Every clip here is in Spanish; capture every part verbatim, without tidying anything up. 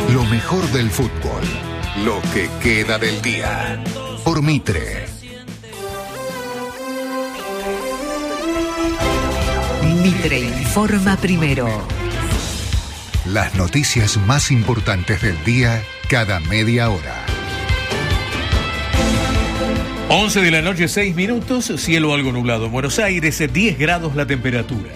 Lo mejor del fútbol. Lo que queda del día. Por Mitre. Mitre informa primero. Las noticias más importantes del día cada media hora. once de la noche, seis minutos, cielo algo nublado. En Buenos Aires, diez grados la temperatura.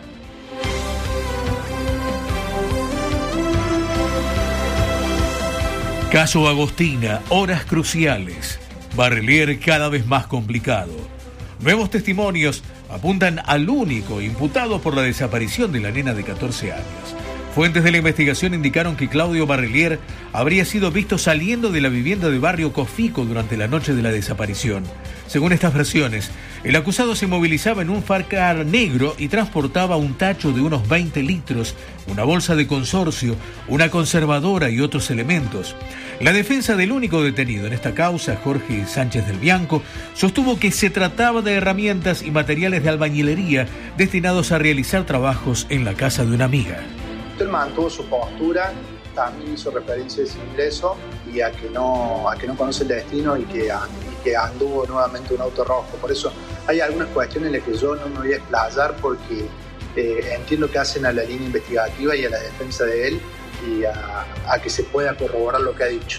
Caso Agostina, horas cruciales. Barrelier cada vez más complicado. Nuevos testimonios apuntan al único imputado por la desaparición de la nena de catorce años. Fuentes de la investigación indicaron que Claudio Barrelier habría sido visto saliendo de la vivienda de Barrio Cofico durante la noche de la desaparición. Según estas versiones, el acusado se movilizaba en un Farcar negro y transportaba un tacho de unos veinte litros, una bolsa de consorcio, una conservadora y otros elementos. La defensa del único detenido en esta causa, Jorge Sánchez del Bianco, sostuvo que se trataba de herramientas y materiales de albañilería destinados a realizar trabajos en la casa de una amiga. Él mantuvo su postura, también hizo referencia a ese ingreso y a que no, a que no conoce el destino y que, y que anduvo nuevamente un auto rojo. Por eso hay algunas cuestiones en las que yo no me voy a explayar porque eh, entiendo que hacen a la línea investigativa y a la defensa de él y a, a que se pueda corroborar lo que ha dicho.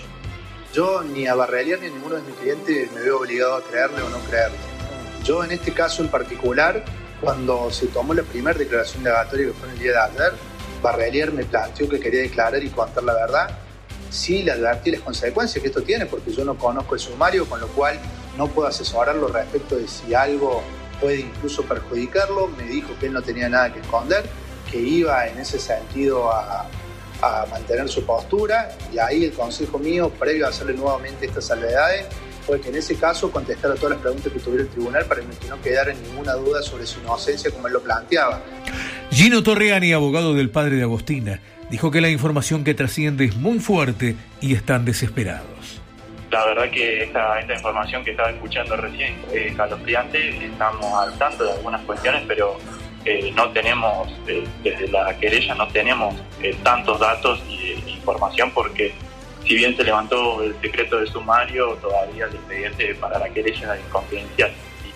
Yo ni a Barrelier ni a ninguno de mis clientes me veo obligado a creerle o no creerle. Yo en este caso en particular, cuando se tomó la primera declaración indagatoria que fue en el día de ayer, Barrelier me planteó que quería declarar y contar la verdad. Sí, le advertí las consecuencias que esto tiene, porque yo no conozco el sumario, con lo cual no puedo asesorarlo respecto de si algo puede incluso perjudicarlo. Me dijo que él no tenía nada que esconder, que iba en ese sentido a, a mantener su postura, y ahí el consejo mío, previo a hacerle nuevamente estas salvedades, fue que en ese caso contestara todas las preguntas que tuviera el tribunal para que no quedara ninguna duda sobre su inocencia como él lo planteaba. Gino Torreani, abogado del padre de Agostina, dijo que la información que trasciende es muy fuerte y están desesperados. La verdad que esta, esta información que estaba escuchando recién es escalofriante. Estamos al tanto de algunas cuestiones, pero eh, no tenemos, eh, desde la querella no tenemos eh, tantos datos y eh, información, porque si bien se levantó el secreto de sumario, todavía el expediente para la querella es confidencial.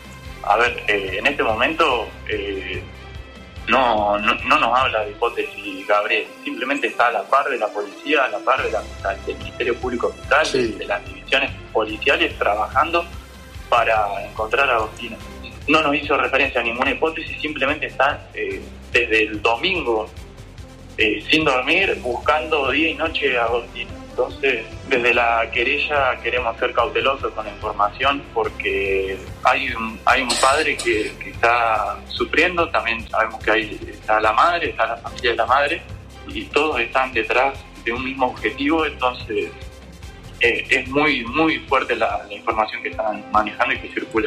A ver, eh, en este momento eh, no, no, no nos habla de hipótesis, Gabriel. Simplemente está a la par de la policía, a la par de la, del Ministerio Público Fiscal, sí, de las divisiones policiales, trabajando para encontrar a Agostina. No nos hizo referencia a ninguna hipótesis, simplemente está eh, desde el domingo eh, sin dormir, buscando día y noche a Agostina. Entonces, desde la querella queremos ser cautelosos con la información, porque hay un, hay un padre que, que está sufriendo, también sabemos que hay, está la madre, está la familia de la madre, y todos están detrás de un mismo objetivo. Entonces eh, es muy, muy fuerte la, la información que están manejando y que circula.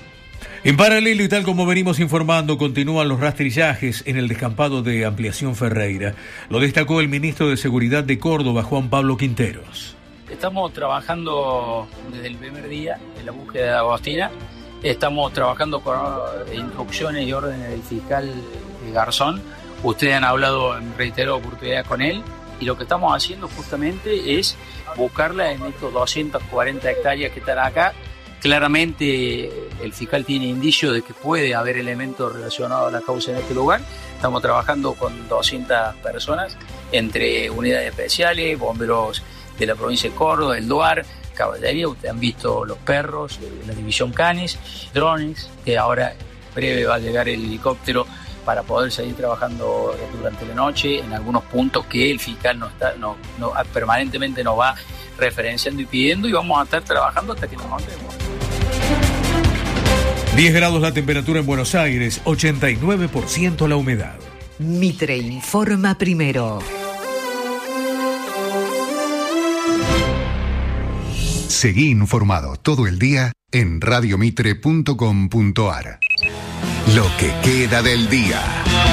En paralelo, y tal como venimos informando, continúan los rastrillajes en el descampado de Ampliación Ferreira. Lo destacó el ministro de Seguridad de Córdoba, Juan Pablo Quinteros. Estamos trabajando desde el primer día de la búsqueda de Agostina. Estamos trabajando con instrucciones y órdenes del fiscal Garzón. Ustedes han hablado en reiteradas oportunidades con él, y lo que estamos haciendo justamente es buscarla en estos doscientas cuarenta hectáreas que están acá. Claramente el fiscal tiene indicios de que puede haber elementos relacionados a la causa en este lugar. Estamos trabajando con doscientas personas, entre unidades especiales, bomberos de la provincia de Córdoba, el DOAR, caballería. Ustedes han visto los perros, la división Canes, drones, que ahora breve va a llegar el helicóptero para poder seguir trabajando durante la noche en algunos puntos que el fiscal no está, no, no, permanentemente nos va referenciando y pidiendo, y vamos a estar trabajando hasta que nos encontremos. diez grados la temperatura en Buenos Aires, ochenta y nueve por ciento la humedad. Mitre informa primero. Seguí informado todo el día en radiomitre punto com punto ar. Lo que queda del día.